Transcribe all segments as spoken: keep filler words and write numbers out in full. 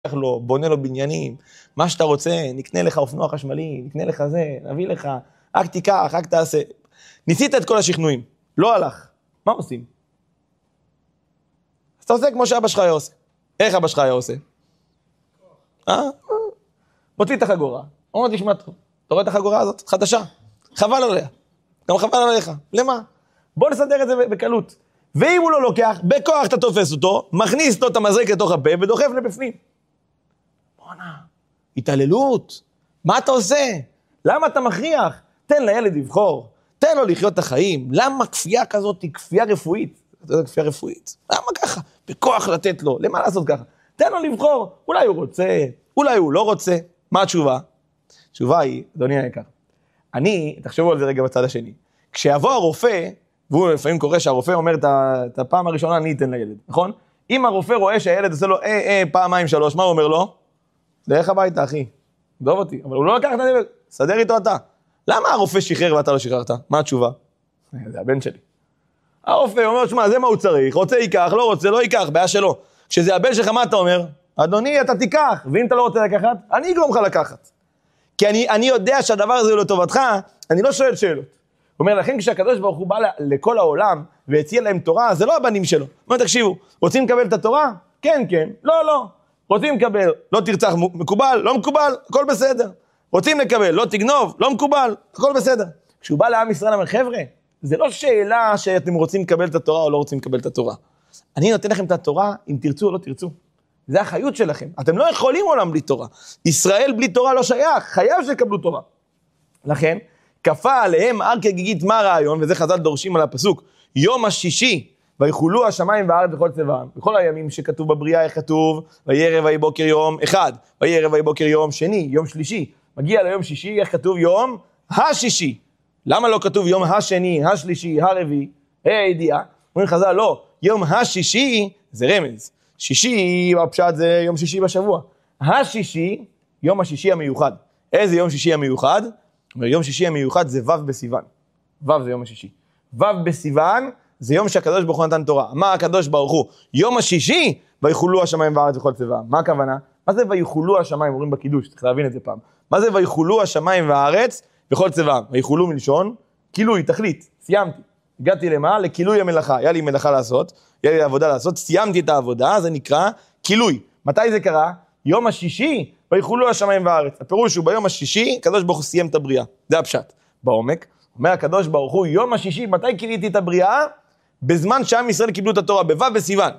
לו, בונה לו בניינים, מה שאתה רוצה, נקנה לך אופנוע חשמלי, נקנה לך זה, נביא לך, רק תיקח, רק תעשה. ניסית את כל השכנועים, לא הלך. מה עושים? אז אתה עושה כמו שאבא שלך היה עושה. איך אבא שלך היה עושה? אה? מוציא את החגורה. אומר, תשמע טוב, אתה רואה את החגורה הזאת? חדשה. חבל עליה. גם חבל עליך. למה? בוא נסדר את זה בקלות. ואם הוא לא לוקח, בכוח אתה תופס אותו, מכניס לו את המזרק לתוך הפה ודוחף לבפנים. בואנה, התעללות. מה אתה עושה? למה אתה מכריח? תן לילד לבחור. תן לו לחיות את החיים. למה כפייה כזאת היא כפייה רפואית? אתה יודע, כפייה רפואית. למה ככה? בכוח לתת לו. למה לעשות ככה? תן לו לבחור. אולי הוא רוצה, אולי הוא לא רוצה. מה התשובה? התשובה היא, אדוני היקר, אני, תחשבו על זה רגע בצד השני. כשיבוא הרופא, והוא לפעמים קורא שהרופא אומר את הפעם הראשונה, אני אתן לילד, נכון? אם הרופא רואה שהילד עושה לו אה אה פעמיים שלוש, מה הוא אומר לו? דרך הביתה, אחי. דוב אותי. אבל הוא לא לקח את הילד, סדר איתו אתה. למה הרופא שחרר ואתה לא שחררת? מה התשובה? זה הבן שלי. הרופא אומר, שמה, זה מה הוא צריך, רוצה ייקח, לא רוצה, לא ייקח, בעיה שלו. כשזה הבן שלך, מה אתה אומר? אדוני, אתה תיקח, ואם אתה לא רוצה לקחת, אני אגרום לך לקחת. כי אני, אני יודע שהדבר הזה הוא לטובתך, אני לא שואל שאלות. הוא אומר, לכן כשהקדוש ברוך הוא בא לכל העולם, והציע להם תורה, זה לא הבנים שלו. הוא אומר, תקשיבו, רוצים לקבל את התורה? כן, כן. לא, לא. רוצים לקבל, לא תרצח, מקובל, לא מקובל, הכל בסדר. רוצים לקבל, לא תגנוב, לא מקובל, הכל בסדר. כשהוא בא לעם ישראל, אומר, חבר'ה, זה לא שאלה שאתם רוצים לקבל את התורה או לא רוצים לקבל את התורה. אני נותן לכם את התורה, אם תרצו או לא תרצו. זה החיות שלכם. אתם לא יכולים עולם בלי תורה. ישראל בלי תורה לא שייך, חייב שיקבלו תורה. לכן, כפה עליהם הר כגיגית מה הרעיון, וזה חז"ל דורשים על הפסוק, יום השישי, ויחולו השמיים והארץ וכל צבאם. בכל הימים שכתוב בבריאה, איך כתוב, וירא ויהי בוקר יום אחד, וירא ויהי בוקר יום שני, יום שלישי. מגיע ליום שישי, איך כתוב יום השישי. למה לא כתוב יום השני, השלישי, הרביעי, הידיעה? אומרים חז"ל, לא, יום השישי זה רמז. שישי, בפשט זה יום שישי בשבוע. השישי, יום השישי המיוחד. איזה יום שישי המיוחד? אומר, יום שישי המיוחד זה ו' בסיוון. ו' זה יום השישי. ו' בסיוון זה יום שהקדוש ברוך הוא נתן תורה. מה הקדוש ברוך הוא? יום השישי, ויחולו השמיים והארץ וכל צבאם. מה הכוונה? מה זה ויחולו השמיים? אומרים בקידוש, צריך להבין את זה פעם. מה זה ויחולו השמיים והארץ וכל צבאם? ויחולו מלשון, כילוי, תכלית, סיימתי. הגעתי למה? לכילוי המלאכה. היה לי מלאכה לעשות, היה לי עבודה לעשות, סיימתי את העבודה, זה נקרא כילוי. מתי זה קרה? יום השישי, ויחולו השמיים והארץ. הפירוש הוא ביום השישי, הקדוש ברוך הוא סיים את הבריאה. זה הפשט. בעומק, אומר הקדוש ברוך הוא, יום השישי, מתי קיליתי את הבריאה? בזמן שעם ישראל קיבלו את התורה, בו' בסיוון.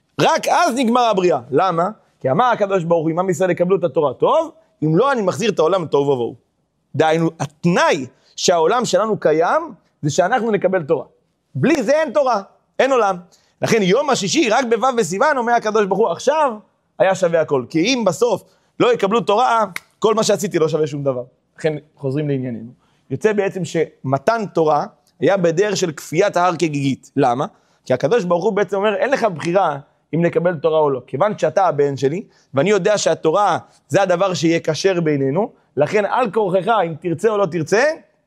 רק אז נגמר הבריאה. למה? כי אמר הקדוש ברוך הוא, אם עם ישראל יקבלו את התורה טוב, אם לא, אני מחזיר את העולם טוב ובואו. דהיינו, התנאי שהעולם שלנו קיים, זה שאנחנו נקבל תורה. בלי זה אין תורה, אין עולם. לכן יום השישי, רק בו' בסיוון, אומר הקדוש ברוך הוא, עכשיו היה שווה הכל. כי אם בסוף לא יקבלו תורה, כל מה שעשיתי לא שווה שום דבר. לכן חוזרים לענייננו. יוצא בעצם שמתן תורה היה בדרך של כפיית ההר כגיגית. למה? כי הקדוש ברוך הוא בעצם אומר, אין לך בחירה אם נקבל תורה או לא. כיוון שאתה הבן שלי, ואני יודע שהתורה זה הדבר שיהיה קשר בינינו, לכן על כורכך, אם תרצה או לא תרצה,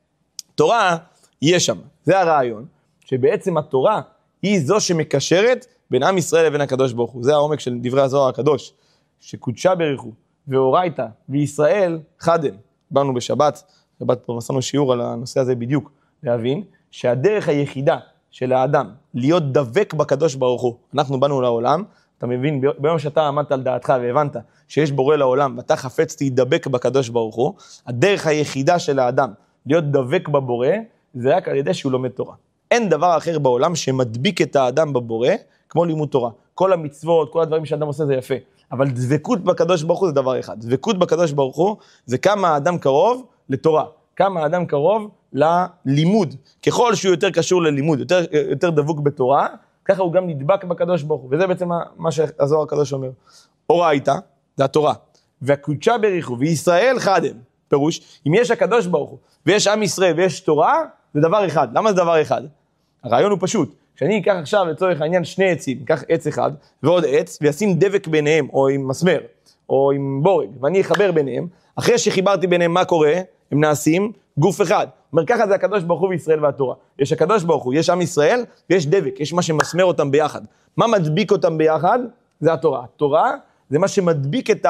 תורה יהיה שם. זה הרעיון, שבעצם התורה היא זו שמקשרת בין עם ישראל לבין הקדוש ברוך הוא. זה העומק של דברי הזוהר הקדוש, שקודשה בריחו, ואורייתא, וישראל חדם. באנו בשבת, שבת פה עשינו שיעור על הנושא הזה בדיוק, להבין שהדרך היחידה של האדם להיות דבק בקדוש ברוך הוא, אנחנו באנו לעולם, אתה מבין, ביום שאתה עמדת על דעתך והבנת שיש בורא לעולם, ואתה חפץ להידבק בקדוש ברוך הוא, הדרך היחידה של האדם להיות דבק בבורא, זה רק על ידי שהוא לומד תורה. אין דבר אחר בעולם שמדביק את האדם בבורא, כמו לימוד תורה. כל המצוות, כל הדברים שאדם עושה זה יפה. אבל דבקות בקדוש ברוך הוא זה דבר אחד. דבקות בקדוש ברוך הוא זה כמה האדם קרוב לתורה. כמה האדם קרוב ללימוד. ככל שהוא יותר קשור ללימוד, יותר, יותר דבוק בתורה, ככה הוא גם נדבק בקדוש ברוך הוא. וזה בעצם מה שהזוהר הקדוש אומר. אורייתא, זה התורה. והקודשה בריחו, וישראל חדם. פירוש, אם יש הקדוש ברוך הוא, ויש עם ישראל, ויש תורה, זה דבר אחד. למה זה דבר אחד? הרעיון הוא פשוט. כשאני אקח עכשיו לצורך העניין שני עצים, אקח עץ אחד ועוד עץ, וישים דבק ביניהם, או עם מסמר, או עם בורג, ואני אחבר ביניהם, אחרי שחיברתי ביניהם מה קורה? הם נעשים גוף אחד. אומר, ככה זה הקדוש ברוך הוא וישראל והתורה. יש הקדוש ברוך הוא, יש עם ישראל, ויש דבק, יש מה שמסמר אותם ביחד. מה מדביק אותם ביחד? זה התורה. התורה זה מה שמדביק את